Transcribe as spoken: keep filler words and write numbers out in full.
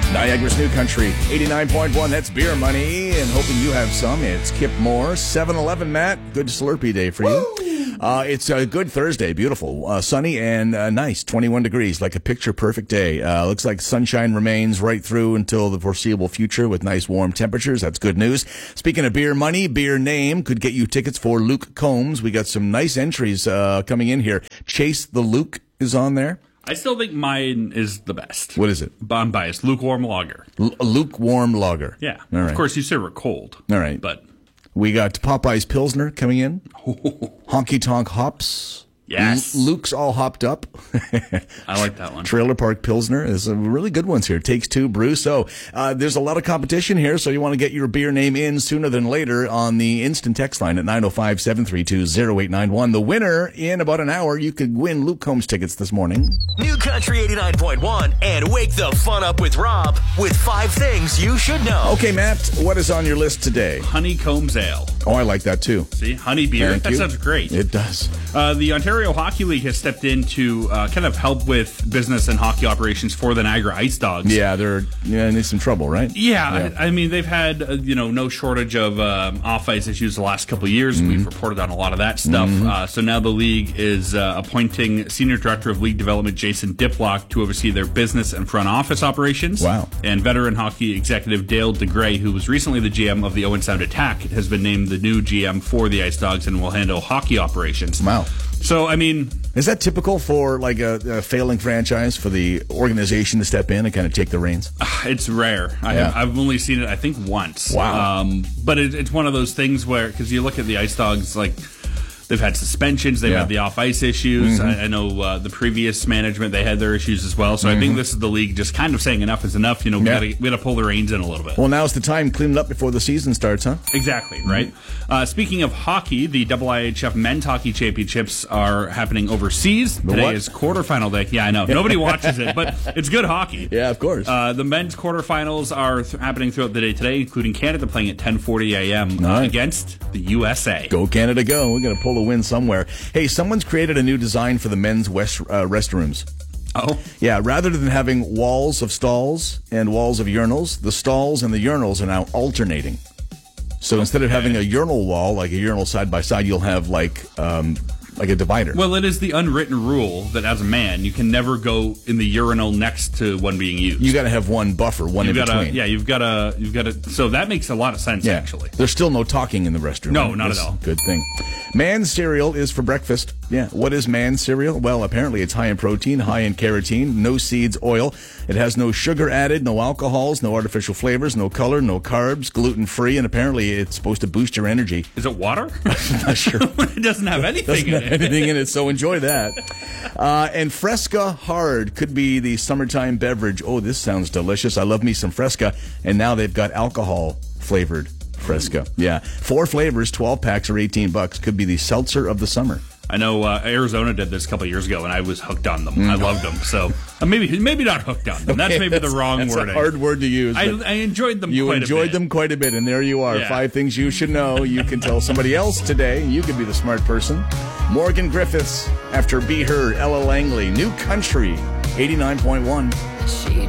Niagara's New Country, eighty-nine point one. That's beer money, and hoping you have some. It's Kip Moore, seven eleven, Matt. Good Slurpee day for you. Uh, it's a good Thursday, beautiful, uh, sunny and uh, nice, twenty-one degrees, like a picture-perfect day. Uh, looks like sunshine remains right through until the foreseeable future with nice warm temperatures. That's good news. Speaking of beer money, beer name could get you tickets for Luke Combs. We got some nice entries uh, coming in here. Chase the Luke is on there. I still think mine is the best. What is it? I'm biased. Lukewarm lager. L- lukewarm lager. Yeah. All right. Of course, you serve it cold. All right. But we got Popeye's Pilsner coming in. Honky Tonk Hops. Yes. L- Luke's all hopped up. I like that one. Trailer Park Pilsner is a really good ones here. Takes Two Brew. So uh, there's a lot of competition here, so you want to get your beer name in sooner than later on the instant text line at nine oh five, seven three two, oh eight nine one. The winner in about an hour, you could win Luke Combs tickets this morning. New Country eighty-nine point one and wake the fun up with Rob with five things you should know. Okay, Matt, what is on your list today? Honeycombs Ale. Oh, I like that too. See, honey beer. Thank that you. sounds great. It does. Uh, the Ontario Hockey League has stepped in to uh, kind of help with business and hockey operations for the Niagara Ice Dogs. Yeah, they're yeah, in some trouble, right? Yeah, Yeah. I, I mean, they've had, uh, you know, no shortage of um, off-ice issues the last couple of years. Mm-hmm. We've reported on a lot of that stuff. Uh, so now the league is uh, appointing Senior Director of League Development Jason Diplock to oversee their business and front office operations. Wow. And veteran hockey executive Dale DeGray, who was recently the G M of the Owen Sound Attack, has been named the new G M for the Ice Dogs and will handle hockey operations. Wow. So, I mean, Is that typical for like a, a failing franchise for the organization to step in and kind of take the reins? it's rare. I Yeah. have, I've only seen it, I think, once. Wow. Um, but it, it's one of those things where, because you look at the Ice Dogs, like, they've had suspensions, they've Yeah. had the off-ice issues. Mm-hmm. I, I know uh, the previous management, they had their issues as well. So I think this is the league just kind of saying enough is enough. You know, we Yeah. gotta we gotta pull the reins in a little bit. Well, now's the time. Clean it up before the season starts, huh? Exactly, right? Uh, speaking of hockey, the I I H F Men's Hockey Championships are happening overseas. Today what? is quarterfinal day. Yeah, I know. Nobody watches it, but it's good hockey. Yeah, of course. Uh, the men's quarterfinals are th- happening throughout the day today, including Canada playing at ten forty a.m. Uh, Nice. against the U S A. Go Canada, go. We're going to pull a win somewhere. Hey, someone's created a new design for the men's west, uh, restrooms. Oh, Yeah, rather than having walls of stalls and walls of urinals, the stalls and the urinals are now alternating. So instead of having a urinal wall, like a urinal side by side, you'll have like um, like a divider. well, it is the unwritten rule that as a man, you can never go in the urinal next to one being used. You got to have one buffer, one You've in got to, between. yeah, you've got to, you've got to. So that makes a lot of sense, Yeah. actually. There's still no talking in the restroom. No, not at That's all. a Good thing. Man cereal is for breakfast. Yeah. What is man cereal? Well, apparently it's high in protein, high in carotene, no seeds, oil. It has no sugar added, no alcohols, no artificial flavors, no color, no carbs, gluten-free, and apparently it's supposed to boost your energy. Is it water? Not sure. It doesn't have anything Doesn't in have it. anything in it, so enjoy that. Uh, and Fresca Hard could be the summertime beverage. Oh, this sounds delicious. I love me some Fresca. And now they've got alcohol-flavored Fresca. Yeah. Four flavors, twelve packs, or eighteen bucks. Could be the seltzer of the summer. I know uh, Arizona did this a couple of years ago, and I was hooked on them. I loved them. So uh, maybe maybe not hooked on them. That's Okay, maybe the wrong that's wording. a hard word to use. I, but I enjoyed them you quite enjoyed a bit. them quite a bit, and there you are. Yeah. Five things you should know. You can tell somebody else today. You could be the smart person. Morgan Griffiths after Be Heard, Ella Langley, New Country, eighty-nine point one. She